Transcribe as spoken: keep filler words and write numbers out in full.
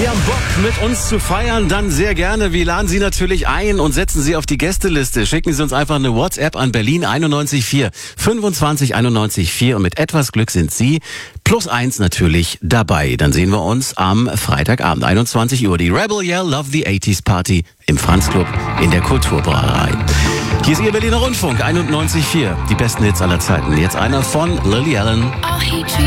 Sie haben Bock, mit uns zu feiern? Dann sehr gerne. Wir laden Sie natürlich ein und setzen Sie auf die Gästeliste. Schicken Sie uns einfach eine WhatsApp an Berlin einundneunzig vier fünfundzwanzig einundneunzig vier und mit etwas Glück sind Sie plus eins natürlich dabei. Dann sehen wir uns am Freitagabend, einundzwanzig Uhr. Die Rebel Yell Love the achtziger Party im Franz Club in der Kulturbrauerei. Hier ist Ihr Berliner Rundfunk einundneunzig Komma vier. Die besten Hits aller Zeiten. Jetzt einer von Lily Allen.